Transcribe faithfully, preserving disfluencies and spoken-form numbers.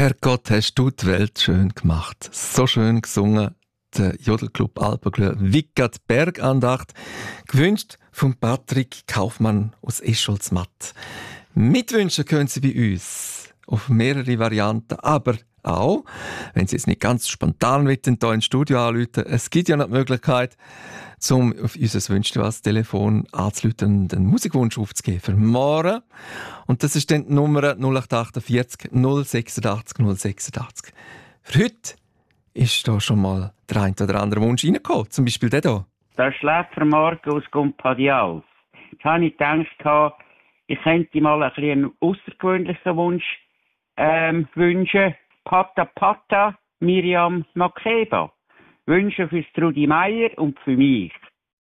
Herrgott, hast du die Welt schön gemacht. So schön gesungen. Der Jodelclub Alpenglöhr Wickert Bergandacht. Gewünscht von Patrick Kaufmann aus Escholzmatt. Mitwünschen können Sie bei uns auf mehrere Varianten, aber auch, wenn Sie jetzt nicht ganz spontan mit hier ins Studio anrufen, es gibt ja noch die Möglichkeit, um auf unser Wünsch was Telefon anzurufen und einen Musikwunsch aufzugeben für morgen. Und das ist dann die Nummer null acht achtundvierzig null sechsundachtzig null sechsundachtzig. Für heute ist da schon mal der ein oder andere Wunsch reingekommen, zum Beispiel der hier. Der Schläfer Marco aus Gumpadials. Jetzt habe ich gedacht, ich könnte mal ein bisschen einen außergewöhnlichen Wunsch ähm, wünschen. Pata Pata Miriam Makeba. Wünsche für Trudi Meier und für mich.